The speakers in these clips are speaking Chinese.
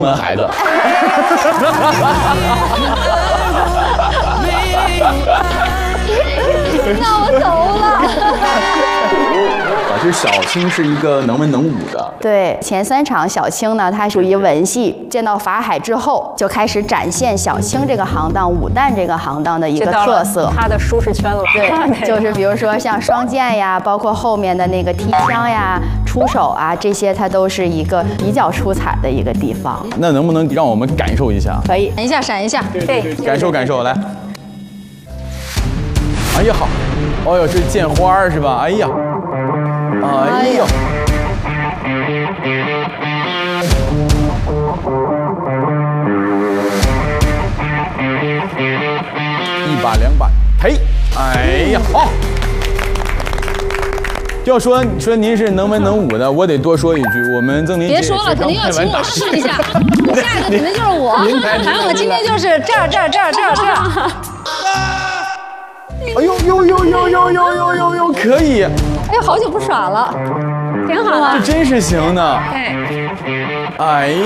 的孩子。 那我走了。 其实小青是一个能文能武的。 对，前3场小青呢，它属于文戏，见到法海之后，就开始展现小青这个行当、武旦这个行当的一个特色。 他的舒适圈了。 对，就是比如说像双剑呀，包括后面的那个踢枪呀、出手啊，这些它都是一个比较出彩的一个地方。 那能不能让我们感受一下？ 可以， 闪一下，闪一下。对， 感受感受，来。哎呀好，哦呦，这剑花是吧？哎呀。哎呦！100、200，嘿！哎呀，好！要说您是能文能武的，我得多说一句，我们曾林姐别说了，肯定要请我试一下，下一个肯定就是我。反正我今天就是这儿。 哎呦，可以！ 哎呦，好久不耍了，挺好的。 这真是行的。哎呦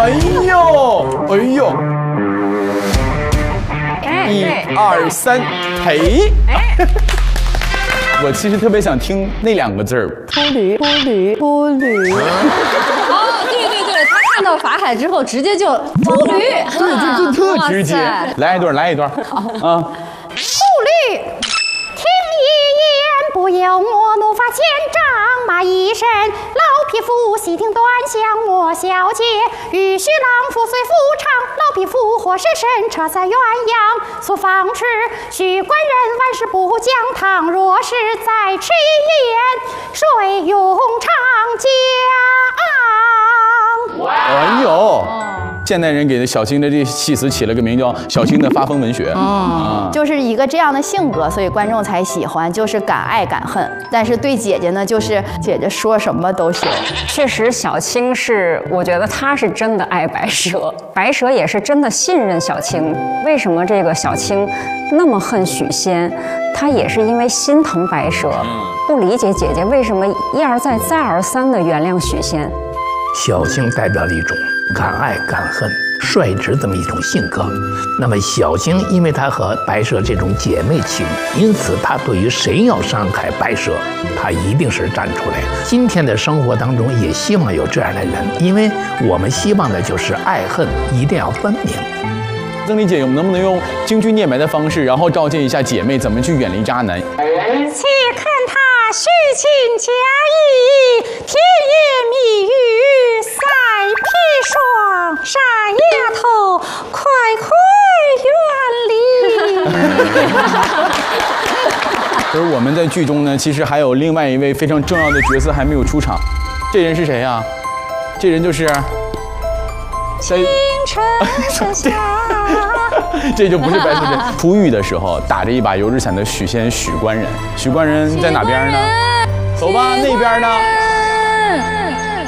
！1、2、3，嘿！我其实特别想听那2个字儿。 秃驴。 哦，对，他看到法海之后，直接就秃驴。 对，就特直接。来一段。啊。 秃驴，听一言，不由我怒发千丈，骂一声老匹夫，细听端详我小姐，欲许郎夫随夫唱，老匹夫或是神车赛鸳鸯，所方尺许官人万事不讲，倘若是再迟一言，谁用长江？ 哎呦！现代人给小青的这戏词起了个名叫“小青的发疯文学”， 就是一个这样的性格，所以观众才喜欢，就是敢爱敢恨。但是对姐姐呢，就是姐姐说什么都行。 确实，小青是，我觉得她是真的爱白蛇，白蛇也是真的信任小青。为什么这个小青那么恨许仙？她也是因为心疼白蛇，不理解姐姐为什么一而再、再而三的原谅许仙。 小青代表了一种敢爱敢恨、率直这么一种性格。那么小青，因为她和白蛇这种姐妹情，因此她对于谁要伤害白蛇，她一定是站出来。今天的生活当中也希望有这样的人，因为我们希望的就是爱恨一定要分明。 曾丽姐，我们能不能用京剧念白的方式，然后召见一下姐妹怎么去远离渣男？ 且看他虚情假意，甜言蜜语，赛砒霜，傻丫头，快远离！ 而我们在剧中呢，其实还有另外一位非常重要的角色还没有出场，这人是谁呀？这人就是清晨下。 这就不是白素贞出狱的时候打着一把油纸伞的许仙许官人。许官人在哪边呢？走吧，那边呢？